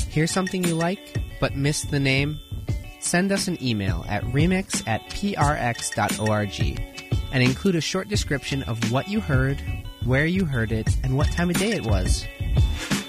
Hear something you like, but missed the name? Send us an email at remix@prx.org and include a short description of what you heard, where you heard it, and what time of day it was.